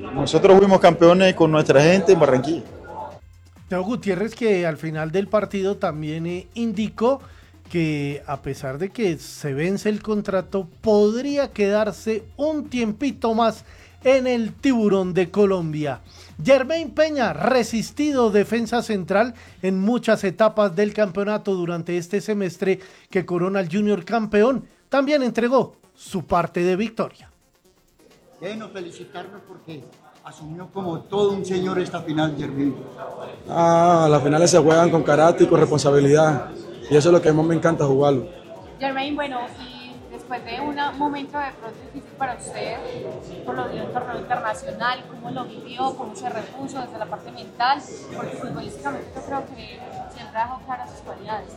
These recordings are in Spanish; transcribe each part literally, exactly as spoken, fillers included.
Nosotros fuimos campeones con nuestra gente en Barranquilla. Teo Gutiérrez, que al final del partido también eh, indicó que a pesar de que se vence el contrato, podría quedarse un tiempito más en el Tiburón de Colombia. Jermaine Peña, resistido defensa central en muchas etapas del campeonato durante este semestre que corona al Junior campeón, también entregó su parte de victoria. Bueno, felicitarnos porque asumió como todo un señor esta final, Jermaine. Ah, las finales se juegan con carácter y con responsabilidad, y eso es lo que más me encanta, jugarlo. Jermaine, bueno, y después de un momento de pronto difícil para usted, por lo de un torneo internacional, ¿cómo lo vivió? ¿Cómo se repuso desde la parte mental? Porque futbolísticamente yo creo que siempre ha dejado claras sus cualidades.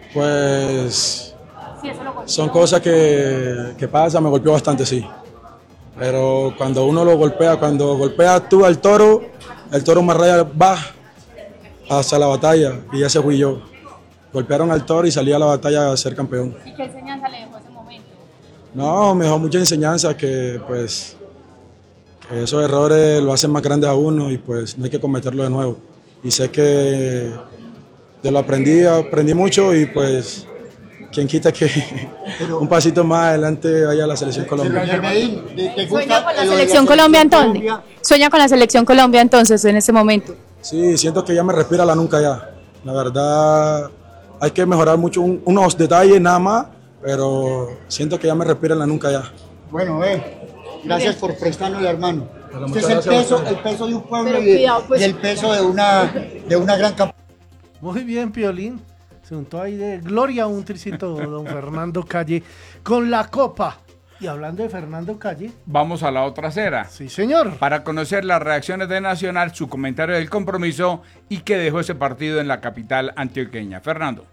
Pues Sí, eso lo golpeó. son cosas que, que pasan, me golpeó bastante, sí. Pero cuando uno lo golpea, cuando golpeas tú al toro, el toro más raya va hacia la batalla y ya se fui yo. Golpearon al toro y salí a la batalla a ser campeón. ¿Y qué enseñanza le dejó ese momento? No, me dejó mucha enseñanza que pues que esos errores lo hacen más grandes a uno y pues no hay que cometerlo de nuevo. Y sé que de lo aprendí, aprendí mucho y pues quien quita que un pasito más adelante vaya a la selección Colombia. ¿Sueña con la selección Colombia entonces? ¿Sueña con la selección Colombia entonces en este momento? Sí, siento que ya me respira la nuca ya. La verdad, hay que mejorar mucho un, unos detalles nada más, pero siento que ya me respira la nuca ya. Bueno, eh, gracias por prestarnos la mano. Bueno, este es muchas el gracias. peso, el peso de un pueblo Pero y, cuidado, pues. y el peso de una, de una gran campaña. Muy bien, Piolín. Se untó ahí de gloria un tricito don Fernando Calle con la copa. Y hablando de Fernando Calle, Vamos a la otra acera. sí señor. Para conocer las reacciones de Nacional, su comentario del compromiso y que dejó ese partido en la capital antioqueña. Fernando.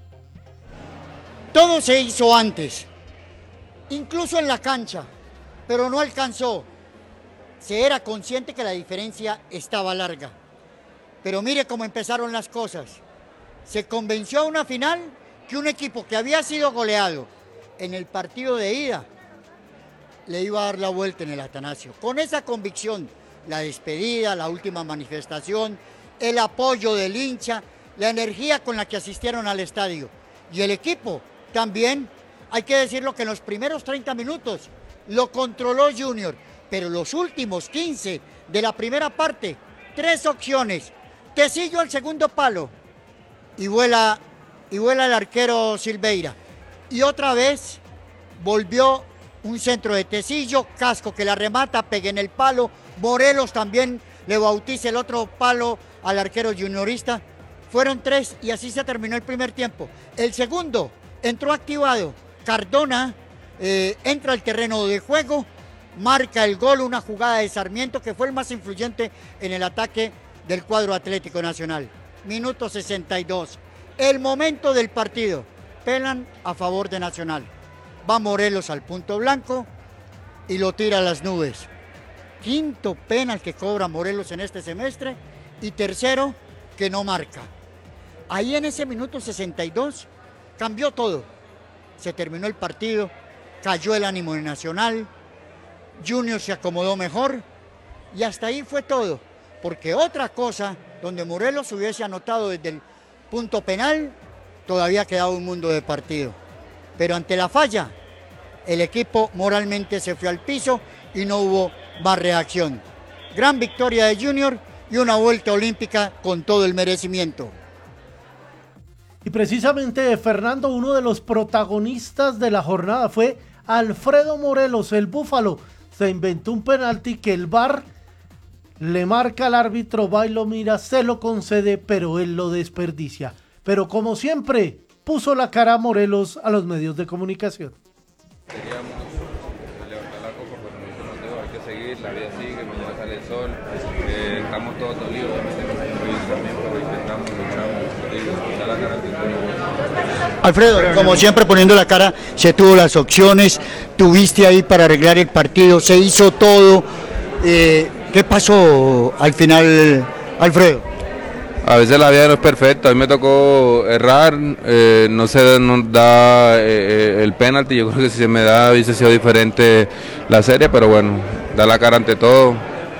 Todo se hizo antes, incluso en la cancha, pero no alcanzó. Se era consciente que la diferencia estaba larga. Pero mire cómo empezaron las cosas. Se convenció a una final que un equipo que había sido goleado en el partido de ida le iba a dar la vuelta en el Atanasio. Con esa convicción, la despedida, la última manifestación, el apoyo del hincha, la energía con la que asistieron al estadio. Y el equipo también, hay que decirlo que en los primeros treinta minutos lo controló Junior, pero los últimos quince de la primera parte, tres opciones. Tecillo al segundo palo y vuela, y vuela el arquero Silveira. Y otra vez volvió un centro de Tecillo, Casco que la remata, pega en el palo, Morelos también le bautiza el otro palo al arquero juniorista. Fueron tres y así se terminó el primer tiempo. El segundo entró activado, Cardona eh, entra al terreno de juego, marca el gol, una jugada de Sarmiento que fue el más influyente en el ataque del cuadro Atlético Nacional. Minuto sesenta y dos, el momento del partido, pelan a favor de Nacional. Va Morelos al punto blanco y lo tira a las nubes. Quinto penal que cobra Morelos en este semestre y tercero que no marca. Ahí en ese minuto sesenta y dos cambió todo. Se terminó el partido, cayó el ánimo de Nacional, Junior se acomodó mejor y hasta ahí fue todo. Porque otra cosa, donde Morelos hubiese anotado desde el punto penal, todavía quedaba un mundo de partido. Pero ante la falla, el equipo moralmente se fue al piso y no hubo más reacción. Gran victoria de Junior y una vuelta olímpica con todo el merecimiento. Y precisamente, Fernando, uno de los protagonistas de la jornada fue Alfredo Morelos, el Búfalo. Se inventó un penalti que el V A R le marca al árbitro, va y lo mira, se lo concede, pero él lo desperdicia. Pero como siempre, puso la cara a Morelos a los medios de comunicación. Queríamos levantar la copa, pero no se nos dejó, hay que seguir, la vida sigue, mañana sale el sol, eh, estamos todos dolidos, obviamente nos sentimos también, pero intentamos, luchamos, digo, da la cara que Alfredo, como siempre poniendo la cara, se tuvo las opciones, tuviste ahí para arreglar el partido, se hizo todo. Eh, ¿Qué pasó al final, Alfredo? A veces la vida no es perfecta, a mí me tocó errar, eh, no se nos da eh, el penalti, yo creo que si se me da hubiese sido diferente la serie, pero bueno, da la cara ante todo,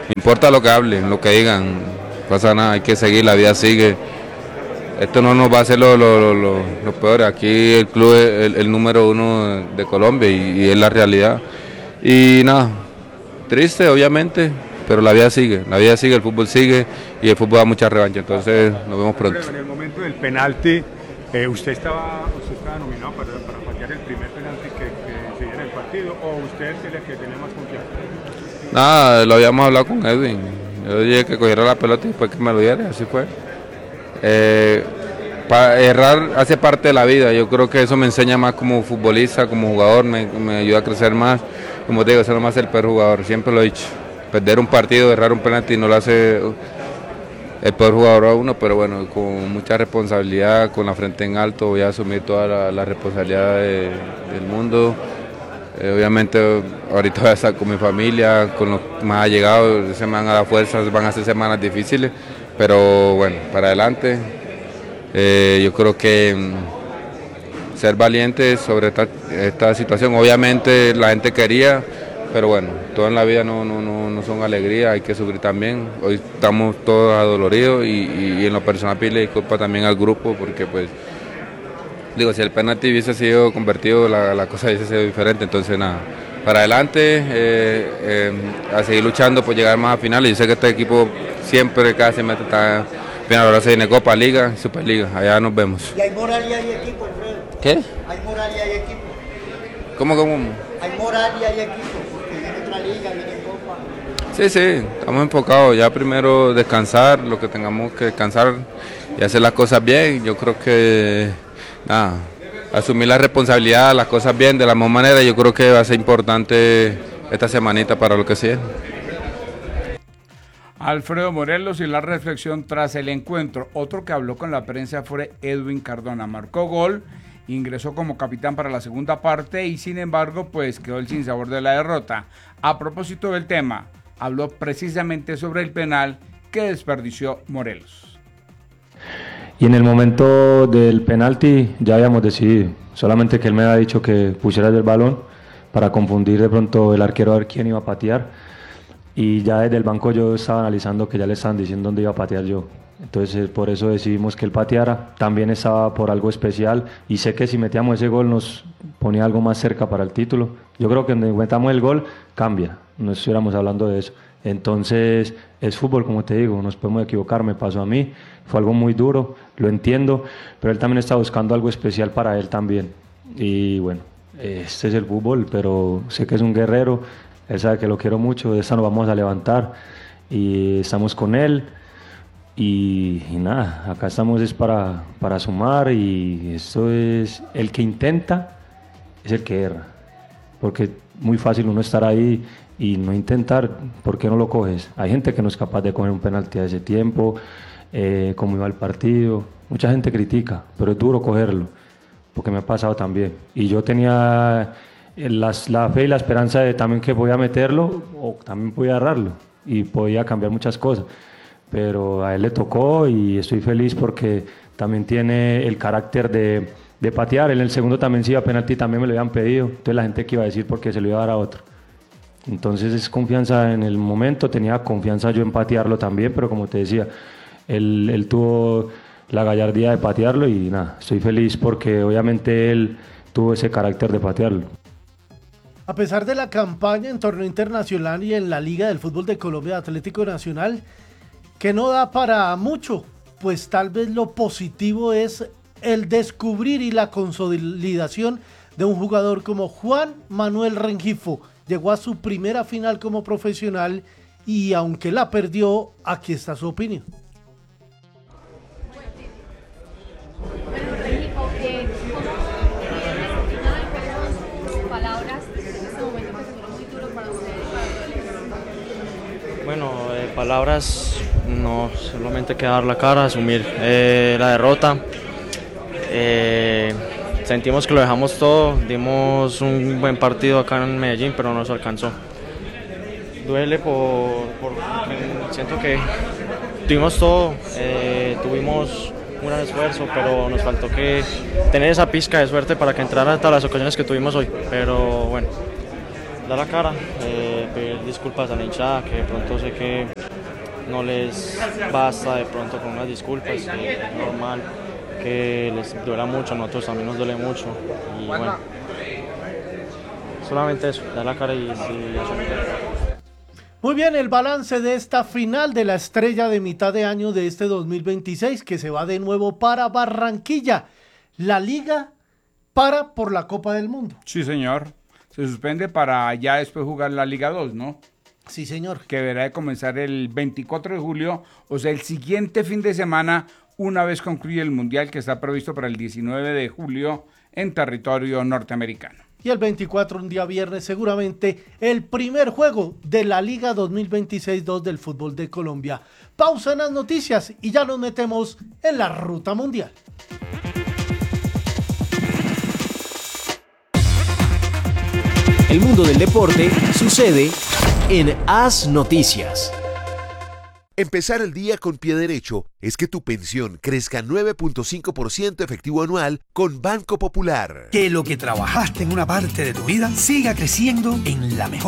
No importa lo que hablen, lo que digan, no pasa nada, hay que seguir, la vida sigue. Esto no nos va a hacer lo, lo, lo, lo, lo peor. Aquí el club es el, el número uno de Colombia y, y es la realidad. Y nada, triste obviamente, pero la vida sigue, la vida sigue, el fútbol sigue y el fútbol da mucha revancha, entonces nos vemos pronto. En el momento del penalti, eh, ¿usted, estaba, ¿usted estaba nominado para, para patear el primer penalti que, que se diera en el partido o usted es el que tiene más confianza? Nada, lo habíamos hablado con Edwin, yo dije que cogiera la pelota y después que me lo diera, así fue. Eh, para errar hace parte de la vida, yo creo que eso me enseña más como futbolista, como jugador, me, me ayuda a crecer más, como te digo, ser más el peor jugador, siempre lo he dicho. Perder un partido, errar un penalti no lo hace el peor jugador a uno, pero bueno, con mucha responsabilidad, con la frente en alto, voy a asumir toda la, la responsabilidad de, del mundo. Eh, obviamente ahorita voy a estar con mi familia, con los más allegados, se me van a dar fuerzas, van a ser semanas difíciles, pero bueno, para adelante. Eh, yo creo que mm, ser valiente sobre esta, esta situación, obviamente la gente quería, pero bueno, todo en la vida no, no, no, no son alegrías, hay que sufrir también. Hoy estamos todos adoloridos y, y, y en lo personal pedirle disculpas también al grupo porque pues, digo, si el penalti hubiese sido convertido, la, la cosa hubiese sido diferente, entonces nada, para adelante, eh, eh, a seguir luchando por llegar más a finales. Yo sé que este equipo siempre, cada semestre está final, ahora se viene Copa, Liga, Superliga, allá nos vemos. ¿Y hay moral y hay equipo, Alfredo? ¿Qué? ¿Hay moral y hay equipo? ¿Cómo, cómo? Hay moral y hay equipo. Otra liga, viene Copa. Sí, sí, estamos enfocados ya primero descansar, lo que tengamos que descansar y hacer las cosas bien. Yo creo que nada, asumir la responsabilidad, las cosas bien de la misma manera, yo creo que va a ser importante esta semanita para lo que sigue. Alfredo Morelos y la reflexión tras el encuentro. Otro que habló con la prensa fue Edwin Cardona, marcó gol, ingresó como capitán para la segunda parte y sin embargo pues quedó el sinsabor de la derrota. A propósito del tema, habló precisamente sobre el penal que desperdició Morelos. Y en el momento del penalti ya habíamos decidido, solamente que él me había dicho que pusiera el balón para confundir de pronto el arquero a ver quién iba a patear y ya desde el banco yo estaba analizando que ya le estaban diciendo dónde iba a patear yo. Entonces por eso decidimos que él pateara, también estaba por algo especial y sé que si metíamos ese gol nos ponía algo más cerca para el título. Yo creo que cuando metamos el gol cambia, no estuviéramos hablando de eso. Entonces es fútbol, como te digo, nos podemos equivocar, me pasó a mí, fue algo muy duro, lo entiendo, pero él también está buscando algo especial para él también. Y bueno, este es el fútbol, pero sé que es un guerrero, él sabe que lo quiero mucho, de esta nos vamos a levantar y estamos con él. Y, y nada, acá estamos es para, para sumar y esto es, el que intenta es el que erra, porque es muy fácil uno estar ahí y no intentar, ¿por qué no lo coges? Hay gente que no es capaz de coger un penalti a ese tiempo, eh, cómo iba el partido, mucha gente critica, pero es duro cogerlo, porque me ha pasado también, y yo tenía las, la fe y la esperanza de también que podía meterlo o también podía errarlo y podía cambiar muchas cosas. Pero a él le tocó y estoy feliz porque también tiene el carácter de, de patear. En el segundo también sí iba a penalti, también me lo habían pedido. Entonces la gente que iba a decir porque se lo iba a dar a otro. Entonces es confianza en el momento, tenía confianza yo en patearlo también, pero como te decía, él, él tuvo la gallardía de patearlo y nada, estoy feliz porque obviamente él tuvo ese carácter de patearlo. A pesar de la campaña en torneo internacional y en la Liga del Fútbol de Colombia Atlético Nacional, que no da para mucho, pues tal vez lo positivo es el descubrir y la consolidación de un jugador como Juan Manuel Rengifo. Llegó a su primera final como profesional y aunque la perdió, aquí está su opinión. Bueno, Rengifo, eh, ¿cómo viene esa final? ¿Cuáles son sus palabras en este momento que seguro muy duro para ustedes? Bueno, eh, palabras, no, solamente que dar la cara, asumir eh, la derrota. Eh, sentimos que lo dejamos todo, dimos un buen partido acá en Medellín, pero no nos alcanzó. Duele por, por siento que tuvimos todo, eh, tuvimos un gran esfuerzo, pero nos faltó que tener esa pizca de suerte para que entraran todas las ocasiones que tuvimos hoy. Pero bueno, dar la cara, eh, pedir disculpas a la hinchada, que de pronto sé que no les basta de pronto con unas disculpas, que es normal, que les duela mucho, a nosotros también nos duele mucho. Y bueno, solamente eso, dar la cara y, y asumir. Muy bien, el balance de esta final de la estrella de mitad de año de este dos mil veintiséis, que se va de nuevo para Barranquilla. La liga para por la Copa del Mundo. Sí, señor. Se suspende para ya después jugar la Liga dos, ¿no? Sí, señor. Que deberá de comenzar el veinticuatro de julio, o sea, el siguiente fin de semana, una vez concluye el Mundial, que está previsto para el diecinueve de julio en territorio norteamericano. Y el veinticuatro, un día viernes, seguramente el primer juego de la Liga dos mil veintiséis dos del fútbol de Colombia. Pausa en las noticias y ya nos metemos en la ruta mundial. El mundo del deporte sucede en Haz Noticias. Empezar el día con pie derecho es que tu pensión crezca nueve punto cinco por ciento efectivo anual con Banco Popular. Que lo que trabajaste en una parte de tu vida siga creciendo en la mejor